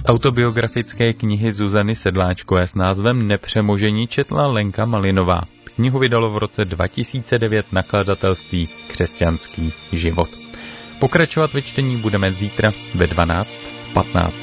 Autobiografické knihy Zuzany Sedláčkové s názvem Nepřemožení četla Lenka Malinová. Knihu vydalo v roce 2009 nakladatelství Křesťanský život. Pokračovat ve čtení budeme zítra ve 12:15.